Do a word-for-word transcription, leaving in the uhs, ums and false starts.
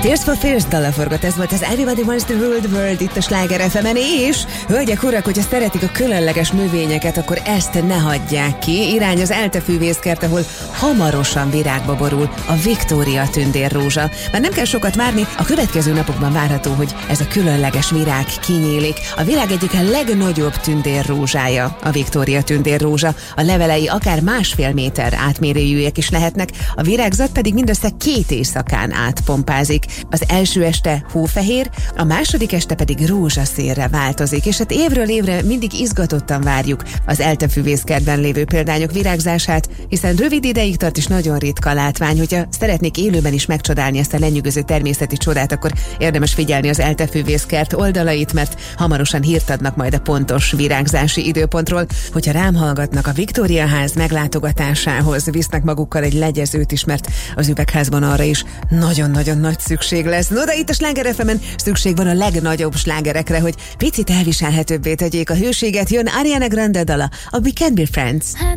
Tears for Fears dala forgott, ez volt az Everybody Wants to Rule the World itt a Sláger ef emen, és hölgyek, urak, hogyha szeretik a különleges növényeket, akkor ezt ne hagyják ki. Irány az Elte Fűvészkert, ahol hamarosan virágba borul a Viktória tündérrózsa. Már nem kell sokat várni, a következő napokban várható, hogy ez a különleges virág kinyílik. A világ egyik legnagyobb tündérrózsája a Viktória tündérrózsa. A levelei akár másfél méter átmérőjűek is lehetnek, a virágzat pedig mindössze két éjszakán átpompázik. Az első este hófehér, a második este pedig rózsaszínre változik, és hát évről évre mindig izgatottan várjuk az Elte Fűvészkertben lévő példányok virágzását, hiszen rövid ideig tart és nagyon ritka látvány. Hogyha szeretnék élőben is megcsodálni ezt a lenyűgöző természeti csodát, akkor érdemes figyelni az Elte Fűvészkert oldalait, mert hamarosan hírt adnak majd a pontos virágzási időpontról. Hogyha rám hallgatnak, a Viktória ház meglátogatásához visznek magukkal egy legyezőt is, mert az üvegházban arra is nagyon-nagyon nagy szükség lesz. No, de itt a Sláger ef emen szükség van a legnagyobb slágerekre, hogy picit elviselhetőbbé tegyék a hőséget. Jön Ariana Grande dala, a We Can Be Friends.